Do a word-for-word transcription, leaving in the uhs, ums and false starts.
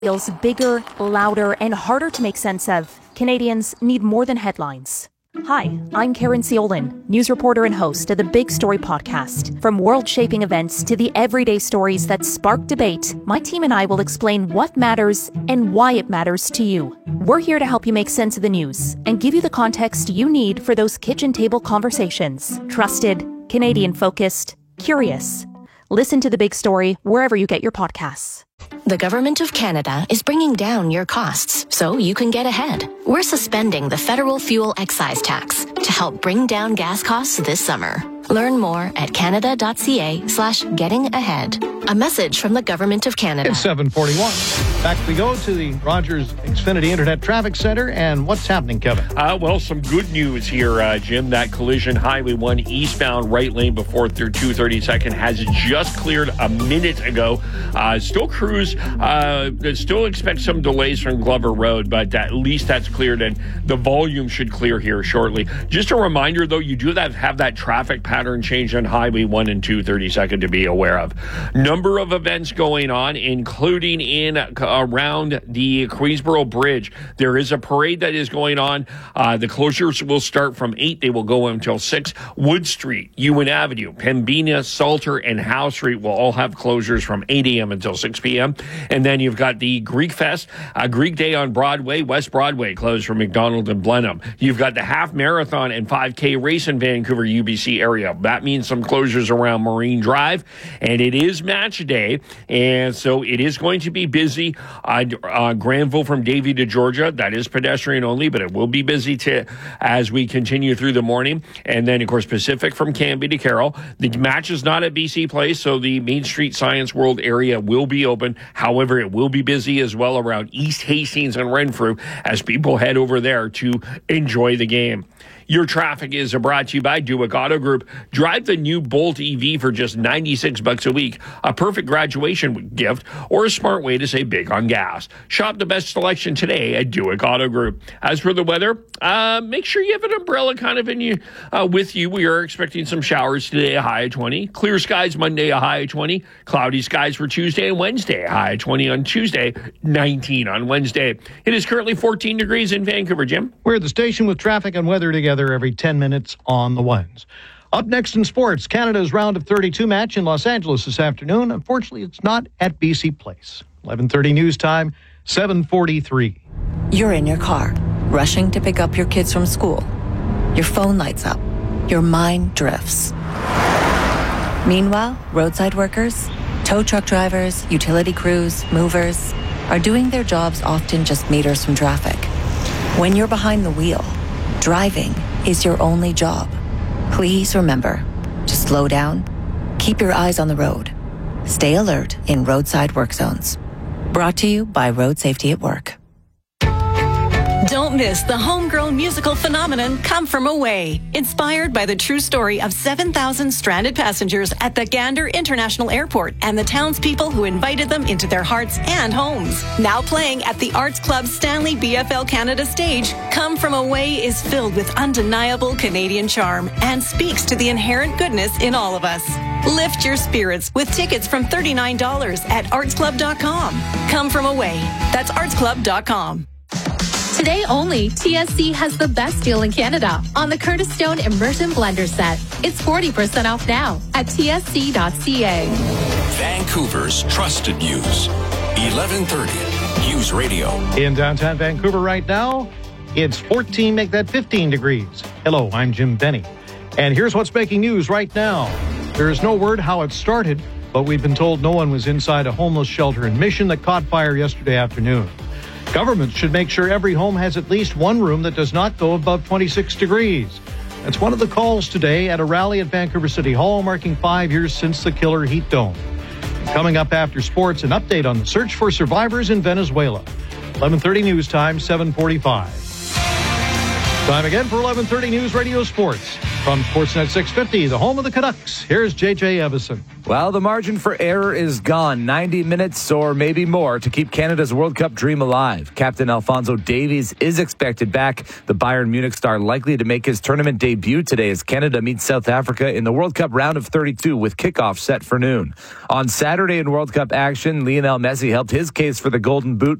feels bigger, louder, and harder to make sense of. Canadians need more than headlines. Hi, I'm Karen Ciolin, news reporter and host of the Big Story podcast. From world-shaping events to the everyday stories that spark debate, my team and I will explain what matters and why it matters to you. We're here to help you make sense of the news and give you the context you need for those kitchen table conversations. Trusted, Canadian-focused, curious. Listen to The Big Story wherever you get your podcasts. The Government of Canada is bringing down your costs so you can get ahead. We're suspending the federal fuel excise tax to help bring down gas costs this summer. Learn more at canada.ca slash getting ahead. A message from the Government of Canada. It's seven forty-one. Back we go to the Rogers Xfinity Internet Traffic Center. And what's happening, Kevin? Uh, well, some good news here, uh, Jim. That collision, Highway one eastbound right lane before through two thirty-second has just cleared a minute ago. Uh, still cruise, uh, still expect some delays from Glover Road, but at least that's cleared and the volume should clear here shortly. Just a reminder, though, you do have, have that traffic pattern change on Highway one and two thirty-second to be aware of. Number of events going on, including in uh, around the Queensboro Bridge. There is a parade that is going on. Uh, the closures will start from eight. They will go until six. Wood Street, Ewan Avenue, Pembina, Salter, and Howe Street will all have closures from eight a.m. until six p.m. And then you've got the Greek Fest, uh, Greek Day on Broadway, West Broadway closed for McDonald and Blenheim. You've got the half marathon and five K race in Vancouver, U B C area. That means some closures around Marine Drive, and it is match day, and so it is going to be busy. Uh, uh, Granville from Davie to Georgia, that is pedestrian only, but it will be busy to, as we continue through the morning. And then, of course, Pacific from Canby to Carroll. The match is not at B C Place, so the Main Street Science World area will be open. However, it will be busy as well around East Hastings and Renfrew as people head over there to enjoy the game. Your traffic is brought to you by Duick Auto Group. Drive the new Bolt E V for just ninety-six bucks a week. A perfect graduation gift or a smart way to save big on gas. Shop the best selection today at Duick Auto Group. As for the weather, uh, make sure you have an umbrella kind of in you uh, with you. We are expecting some showers today, a high of twenty. Clear skies Monday, a high of twenty. Cloudy skies for Tuesday and Wednesday, a high of twenty on Tuesday, nineteen on Wednesday. It is currently fourteen degrees in Vancouver, Jim. We're at the station with traffic and weather together every ten minutes on the ones. Up next in sports, Canada's round of thirty-two match in Los Angeles this afternoon. Unfortunately, it's not at B C Place. eleven thirty news time, seven forty-three. You're in your car, rushing to pick up your kids from school. Your phone lights up. Your mind drifts. Meanwhile, roadside workers, tow truck drivers, utility crews, movers are doing their jobs often just meters from traffic. When you're behind the wheel, driving is your only job. Please remember to slow down, keep your eyes on the road, stay alert in roadside work zones. Brought to you by Road Safety at Work. Don't miss the homegrown musical phenomenon Come From Away, inspired by the true story of seven thousand stranded passengers at the Gander International Airport and the townspeople who invited them into their hearts and homes. Now playing at the Arts Club Stanley B F L Canada stage, Come From Away is filled with undeniable Canadian charm and speaks to the inherent goodness in all of us. Lift your spirits with tickets from thirty-nine dollars at arts club dot com. Come From Away. That's arts club dot com. Today only, T S C has the best deal in Canada on the Curtis Stone Immersion Blender set. It's forty percent off now at T S C dot C A. Vancouver's trusted news. eleven thirty News Radio. In downtown Vancouver right now, it's fourteen, make that fifteen degrees. Hello, I'm Jim Benny. And here's what's making news right now. There is no word how it started, but we've been told no one was inside a homeless shelter in Mission that caught fire yesterday afternoon. Governments should make sure every home has at least one room that does not go above twenty-six degrees. That's one of the calls today at a rally at Vancouver City Hall, marking five years since the killer heat dome. Coming up after sports, an update on the search for survivors in Venezuela. eleven thirty news time, seven forty-five. Time again for eleven thirty News Radio Sports. From Sportsnet six fifty, the home of the Canucks, here's J J Evison. Well, the margin for error is gone. ninety minutes or maybe more to keep Canada's World Cup dream alive. Captain Alphonso Davies is expected back. The Bayern Munich star likely to make his tournament debut today as Canada meets South Africa in the World Cup round of thirty-two with kickoff set for noon. On Saturday in World Cup action, Lionel Messi helped his case for the Golden Boot